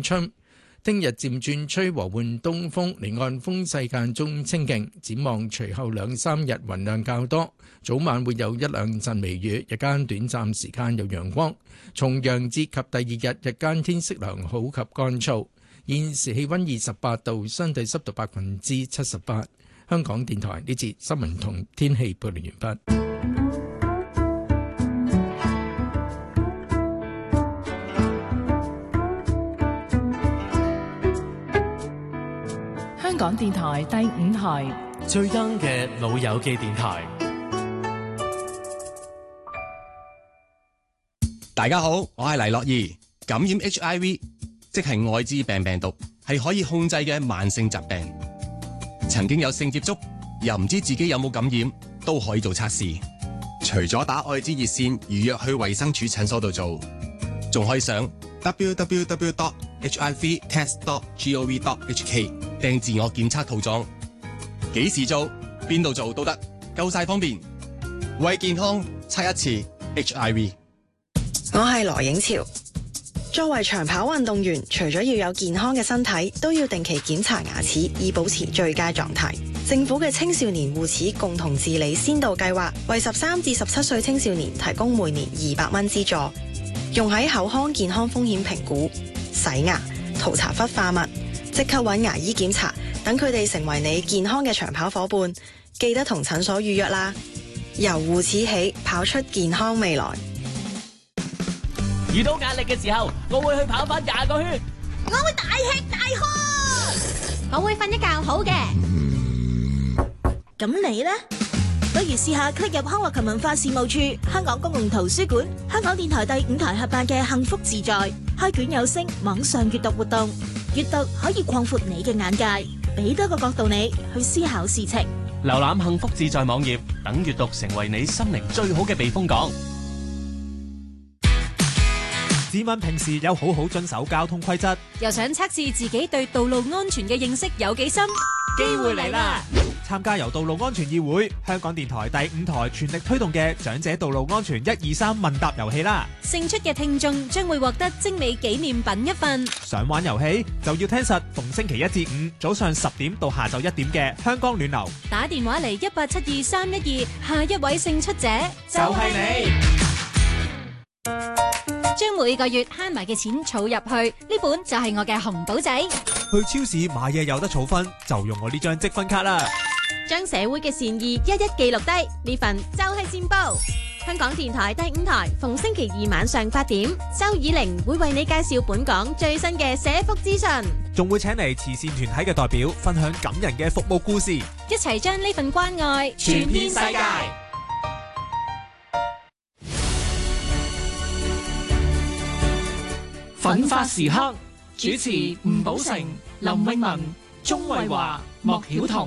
偏吹。聽日漸轉吹和緩東風，離岸風勢間中清勁。展望隨後2-3日雲量較多，早晚會有1-2陣微雨，日間短暫時間有陽光。重陽節及第二日日間天色良好及乾燥。現時氣溫28度，相對濕度78%。香港電台呢節新聞同天氣報道完畢。 香港電台第5台最 young 嘅老友記電台。 大家好，我係黎樂怡。感染 HIV 即係愛滋病病毒，係可以控制嘅慢性疾病。曾經有性接觸又唔知自己有冇感染，都可以做測試。除咗打愛滋熱線預約去衛生署診所度做，仲可以上 www.hivtest.gov.hk 訂自我檢測套裝。幾時做邊度做都得，夠晒方便。為健康測一次 HIV。 我係羅影潮。作為長跑運動員，除咗要有健康嘅身體，都要定期檢查牙齒，以保持最佳狀態。政府嘅青少年護齒共同治理先導計劃，為13至17歲青少年提供每年200蚊資助，用喺口腔健康風險評估、洗牙、塗搽氟化物，即刻揾牙醫檢查，等佢哋成為你健康嘅長跑夥伴。記得同診所預約啦。由護齒起，跑出健康未來。 遇到壓力嘅時候，我會去跑翻20個圈。 我會大吃大喝。我會瞓一覺好嘅。 咁你呢？不如試下 click 入康樂及文化事務處、香港公共圖書館、香港電台第5台合辦嘅幸福自在開卷有聲網上閱讀活動。閱讀可以擴闊你嘅眼界，俾多個角度你去思考事情。 瀏覽幸福自在網頁，等閱讀成為你心靈最好嘅避風港。 市民平時有好好遵守交通規則， 又想測試自己對道路安全嘅認識有幾深？ 機會嚟啦！參加由道路安全議會、香港電台第5台全力推動嘅長者道路安全123問答遊戲啦！ 勝出嘅聽眾將會獲得精美紀念品一份。 想玩遊戲就要聽實逢星期1至5早上10點到下晝1點嘅香港暖流。 打電話嚟1872312，下一位勝出者就係你。將每個月慳埋嘅錢儲入去，呢本就係我嘅紅簿仔。 去超市買嘢有得儲分，就用我呢張積分卡啦。 將社會嘅善意一一記錄低，呢份就係善報。香港電台第5台逢星期2晚上8點，周以玲會為你介紹本港最新嘅社福資訊， 仲會請嚟慈善團體嘅代表分享感人嘅服務故事， 一齊將呢份關愛傳遍世界。奮發時刻主持吳寶成、林詠雯、鍾慧華、莫曉彤。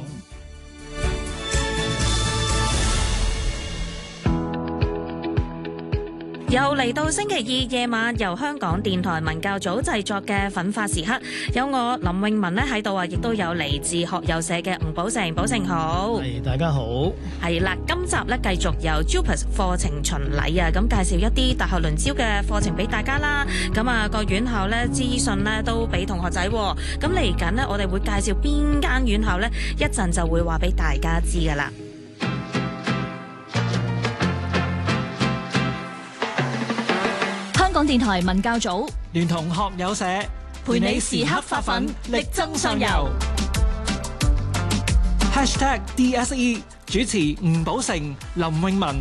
又嚟到星期2夜晚，由香港電台文教組製作嘅奮發時刻，有我林詠雯咧喺度啊，亦都有嚟自學友社嘅吳寶成。寶成好， 大家好。 係啦，今集咧繼續有 JUPAS 課程巡禮啊，咁介紹一啲大學輪招嘅課程俾大家啦。咁啊，個院校咧資訊咧都俾同學仔。咁嚟緊咧，我哋會介紹邊間院校咧，一陣就會話俾大家知噶啦。 香港電台文教組聯同學友社陪你時刻發奮，力爭上游。#DSE 主持吳寶成、林詠雯。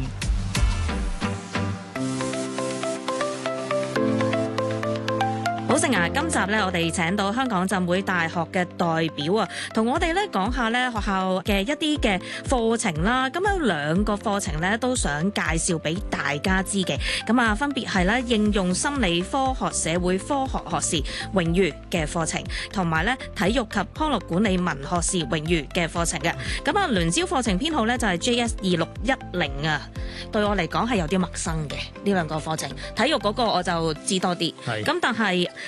寶成啊，今集咧我哋請到香港浸會大學嘅代表啊，同我哋咧講下咧學校嘅一啲嘅課程啦。咁有2個課程咧都想介紹俾大家知嘅。咁啊，分別係咧應用心理科學社會科學學士榮譽嘅課程，同埋咧體育及康樂管理文學士榮譽嘅課程嘅。咁啊，聯招課程編號咧就係 JS2610啊。對我嚟講係有啲陌生嘅呢2個課程。體育嗰個我就知多啲，咁但係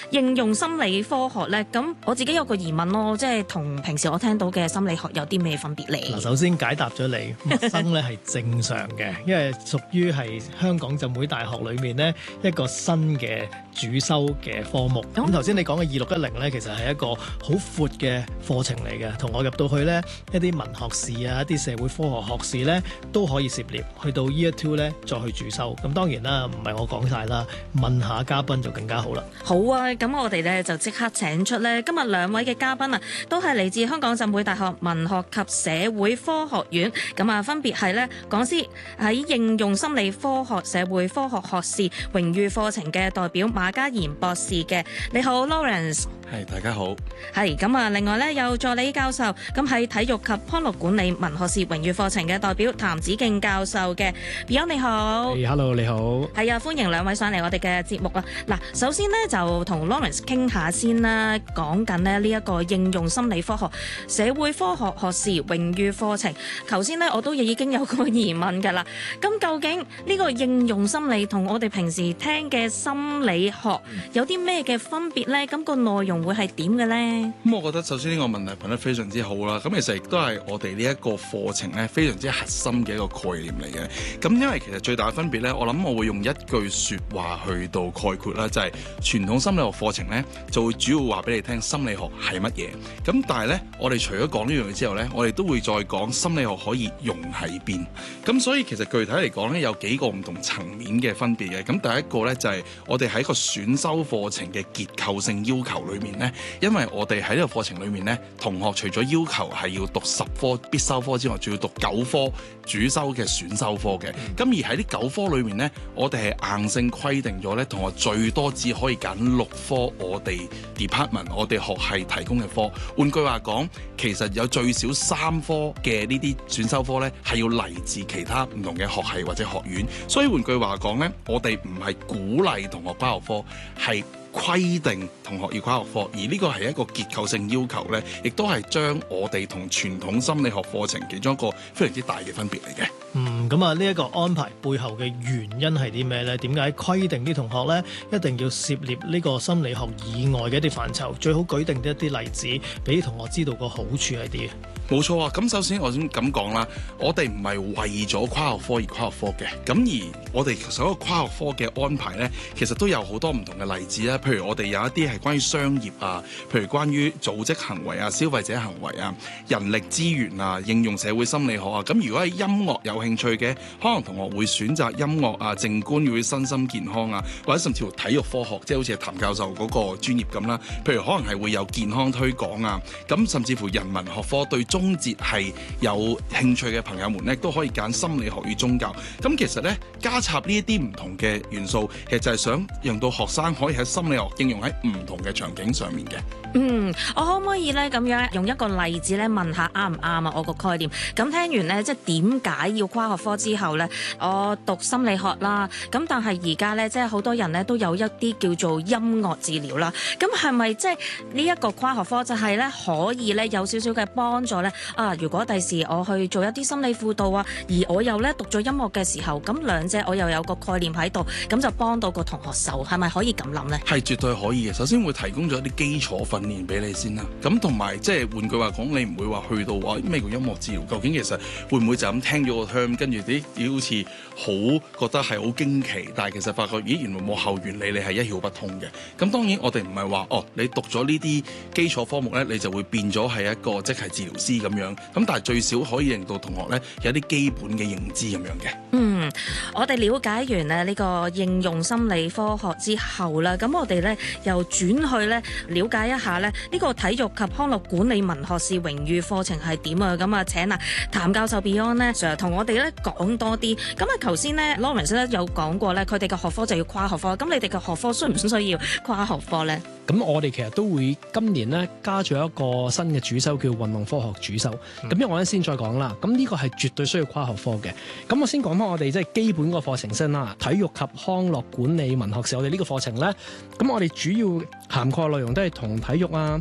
應用心理科學咧，咁我自己有個疑問咯，即係同平時我聽到嘅心理學有啲咩分別咧？ 嗱，首先解答咗你，陌生咧係正常嘅，因為屬於係香港浸會大學裏面呢一個新嘅主修嘅科目。咁頭先你講嘅2610咧，其實係一個好闊嘅課程嚟嘅，同我入到去咧一啲文學士啊、一啲社會科學學士咧都可以涉獵，去到 Year 2咧再去主修。咁當然啦，唔係我講晒啦，問下嘉賓就更加好啦。 好啊，咁我哋咧就即刻請出咧今日兩位嘅嘉賓啊，都係嚟自香港浸會大學文學及社會科學院，咁啊分別係咧講師喺應用心理科學社會科學學士榮譽課程嘅代表馬嘉賢博士嘅。你好 Lawrence。 係，大家好。 係咁啊，另外咧有助理教授，咁喺體育及康樂管理文學士榮譽課程嘅代表譚子敬教授嘅。Beyond 你好。 Hello 你好。 係啊，歡迎兩位上嚟我哋嘅節目啊。嗱，首先咧就同 Lawrence 傾下先啦，講緊咧呢一個應用心理科學社會科學學士榮譽課程。頭先咧我都已經有個疑問㗎啦，咁究竟呢個應用心理同我哋平時聽嘅心理學有啲咩嘅分別咧？咁個內容會係點嘅咧？ 咁我覺得首先呢個問題問得非常之好啦。咁其實亦都係我哋呢一個課程咧非常之核心嘅一個概念嚟嘅。咁因為其實最大嘅分別咧，我諗我會用一句説話去到概括啦，就係傳統心理學課程咧就會主要話俾你聽心理學係乜嘢。咁但係咧，我哋除咗講呢樣嘢之後咧，我哋都會再講心理學可以用喺邊。咁所以其實具體嚟講咧，有幾個唔同層面嘅分別嘅。咁第一個咧就係我哋喺個選修課程嘅結構性要求裏面咧，因為我哋喺呢個課程裏面咧，同學除咗要求係要讀10科必修科之外，仲要讀9科主修嘅選修科嘅。咁而喺呢9科裏面咧，我哋係硬性規定咗咧，同學最多只可以揀6科我哋 department 我哋學系提供嘅科。換句話講，其實有最少3科嘅呢啲選修科咧，係要嚟自其他唔同嘅學系或者學院。所以換句話講咧，我哋唔係鼓勵同學跨學科，係規定同學要跨學科，而呢個係一個結構性要求咧，亦都係將我哋同傳統心理學課程其中一個非常之大嘅分別嚟嘅。 咁啊，呢一個安排背後嘅原因係啲咩呢？點解規定啲同學呢一定要涉獵呢個心理學以外嘅一啲範疇？最好舉定一啲例子，俾同學知道個好處係啲。 冇錯啊！咁首先我先咁講啦，我哋唔係為咗跨學科而跨學科嘅。咁而我哋所有跨學科嘅安排呢，其實都有好多唔同嘅例子啦。譬如我哋有一啲係關於商業啊，譬如關於組織行為啊、消費者行為啊、人力資源啊、應用社會心理學啊。咁如果係音樂有興趣嘅，可能同學會選擇音樂啊、靜觀會身心健康啊，或者甚至乎體育科學，即係好似譚教授嗰個專業咁啦。譬如可能係會有健康推廣啊，咁甚至乎人文學科對中節係有興趣嘅朋友們咧，都可以揀心理學與宗教。咁其實咧，加插呢一啲唔同嘅元素，其實就係想讓到學生可以喺心理學應用喺唔同嘅場景上面嘅。 我可唔可以咧咁樣用一個例子咧問下啱唔啱啊？我個概念。咁聽完咧，即係點解要跨學科之後咧，我讀心理學啦。咁但係而家咧，即係好多人咧都有一啲叫做音樂治療啦。咁係咪即係呢一個跨學科就係咧可以咧有少少嘅幫助咧？如果第時我去做一啲心理輔導啊，而我又咧讀咗音樂嘅時候，咁兩者我又有個概念喺度，咁就幫到個同學手，係咪可以咁諗呢？ 係絕對可以嘅。首先會提供咗一啲基礎訓練俾你先啦。咁同埋即係換句話講，你唔會話去到話咩叫音樂治療？究竟其實會唔會就咁聽咗個 term，跟住啲好似好覺得係好驚奇，但係其實發覺咦原來幕後原理你係一竅不通嘅。咁當然我哋唔係話你讀咗呢啲基礎科目咧，你就會變咗係一個即係治療師咁樣。咁但係最少可以令到同學咧有啲基本嘅認知咁樣嘅。 我哋了解完咧呢個應用心理科學之後啦，咁我哋咧又轉去咧了解一下咧呢個體育及康樂管理文學士榮譽課程係點啊？咁啊請譚教授 Beyond 咧成日同我哋咧講多啲。咁啊頭先咧 Lawrence 咧有講過咧，佢哋嘅學科就要跨學科。咁你哋嘅學科需唔需要跨學科咧？ 咁我哋其實都會今年咧加咗一個新嘅主修叫運動科學主修。咁因為我先再講啦，咁呢個係絕對需要跨學科嘅。咁我先講翻我哋即係基本個課程先啦。體育及康樂管理文學士，我哋呢個課程咧，咁我哋主要涵蓋內容都係同體育啊、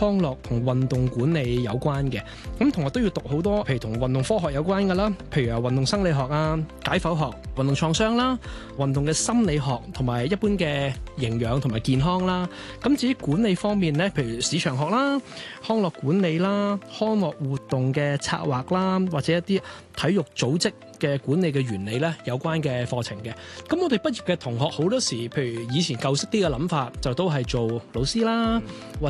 康樂同運動管理有關嘅。咁同學都要讀好多，譬如同運動科學有關㗎啦，譬如運動生理學啊、解剖學、運動創傷啦、運動嘅心理學同埋一般嘅營養同埋健康啦。咁至於管理方面呢，譬如市場學啦、康樂管理啦、康樂活動嘅策劃啦，或者一啲體育組織嘅管理嘅原理咧，有關嘅課程嘅。咁我哋畢業嘅同學好多時，譬如以前舊式啲嘅諗法，就都係做老師啦，或